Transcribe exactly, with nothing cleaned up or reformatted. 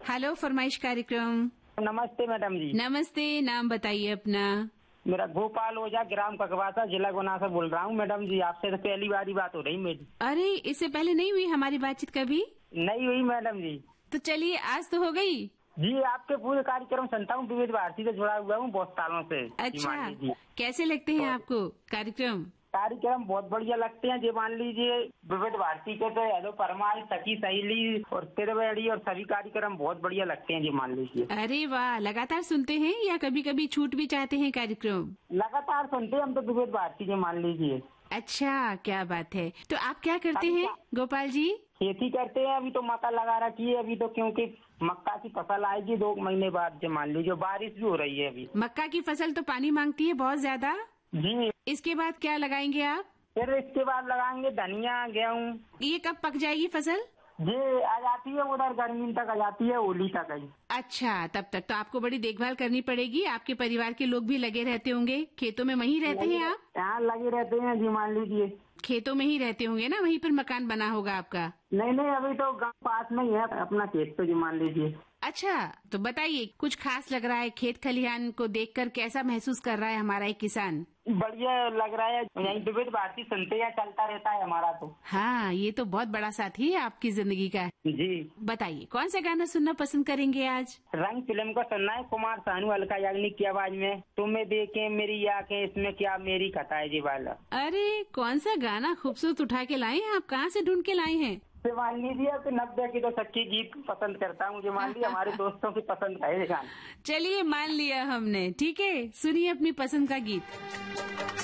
Hello फरमाइश कार्यक्रम। नमस्ते मैडम जी। नमस्ते, नाम बताइए अपना। मेरा गोपाल ओझा, ग्राम ककवासा, जिला गुना से बोल रहा हूँ मैडम जी। आपसे तो पहली बार ही बात हो रही मेरी। अरे, इससे पहले नहीं हुई हमारी बातचीत कभी? नहीं हुई मैडम जी। तो चलिए, आज तो हो गई। जी, आपके पूरे कार्यक्रम सुनता हूँ, विविध भारती से जुड़ा हुआ हूँ बहुत सालों से। अच्छा, कैसे लगते हैं आपको कार्यक्रम? कार्यक्रम बहुत बढ़िया लगते हैं जी। मान लीजिए विविध भारती के तो हेलो फरमाइश, सखी सहेली और त्रिवेणी और सभी कार्यक्रम बहुत बढ़िया लगते हैं जी। मान लीजिए। अरे वाह, लगातार सुनते हैं या कभी कभी छूट भी चाहते हैं कार्यक्रम? लगातार सुनते हैं हम तो विविध भारती जी। मान लीजिए। अच्छा, क्या बात है। तो आप क्या करते हैं गोपाल जी? खेती करते हैं। अभी तो मक्का लगा रखी है अभी तो, क्योंकि मक्का की फसल आएगी दो महीने बाद जो। मान लीजिए बारिश भी हो रही है अभी। मक्का की फसल तो पानी मांगती है बहुत ज्यादा जी। इसके बाद क्या लगाएंगे आप? फिर इसके बाद लगाएंगे धनिया, गेहूँ। ये कब पक जाएगी फसल? जी, आ जाती है उधर गर्मी तक, आ जाती है होली तक ही। अच्छा, तब तक तो आपको बड़ी देखभाल करनी पड़ेगी। आपके परिवार के लोग भी लगे रहते होंगे खेतों में? वहीं रहते हैं आप? यहाँ लगे रहते हैं जी। मान लीजिए खेतों में ही रहते होंगे ना, वहीं पर मकान बना होगा आपका? नहीं नहीं, अभी तो गाँव पास में ही है अपना खेत तो जी। मान लीजिए। अच्छा, तो बताइए, कुछ खास लग रहा है खेत खलिहान को देखकर? कैसा महसूस कर रहा है हमारा एक किसान? बढ़िया लग रहा है। यही विविध भारती सुनते हैं, चलता रहता है हमारा तो। हाँ, ये तो बहुत बड़ा साथी है आपकी जिंदगी का। जी। बताइए, कौन सा गाना सुनना पसंद करेंगे आज? रंग फिल्म का सुनना है, कुमार सानू, अलका याग्निक की आवाज में। तुम्हें देखे मेरी आंखें, इसमें क्या मेरी खता है जी वाला। अरे, कौन सा गाना खूबसूरत उठा के लाए हैं आप? कहाँ से ढूंढ के लाए हैं? मान लीजिए तो नब्बे की तो सच्ची गीत पसंद करता हूँ जो। मान लीजिए हमारे दोस्तों की पसंद है गाना। चलिए, मान लिया हमने। ठीक है, सुनिए अपनी पसंद का गीत।